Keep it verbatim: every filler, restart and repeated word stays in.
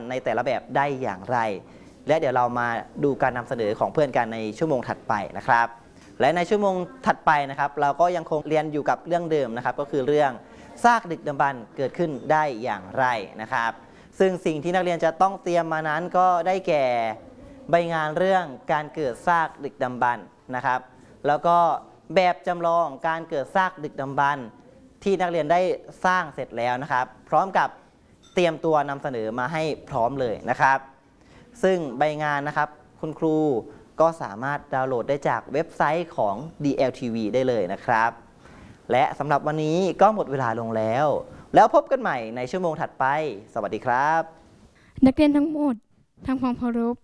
ในแต่ละแบบได้อย่างไรและเดี๋ยวเรามาดูการนำเสนอของเพื่อนกันในชั่วโมงถัดไปนะครับและในชั่วโมงถัดไปนะครับเราก็ยังคงเรียนอยู่กับเรื่องเดิมนะครับก็คือเรื่องซากดึกดำบรรพ์เกิดขึ้นได้อย่างไรนะครับซึ่งสิ่งที่นักเรียนจะต้องเตรียมมานั้นก็ได้แก่ใบงานเรื่องการเกิดซากดึกดำบรรพ์นะครับแล้วก็แบบจำลองการเกิดซากดึกดำบรรพ์ที่นักเรียนได้สร้างเสร็จแล้วนะครับพร้อมกับเตรียมตัวนำเสนอมาให้พร้อมเลยนะครับซึ่งใบงานนะครับคุณครูก็สามารถดาวน์โหลดได้จากเว็บไซต์ของ ดี แอล ที วี ได้เลยนะครับและสำหรับวันนี้ก็หมดเวลาลงแล้วแล้วพบกันใหม่ในชั่วโมงถัดไปสวัสดีครับนักเรียนทั้งหมดทำความเคารพ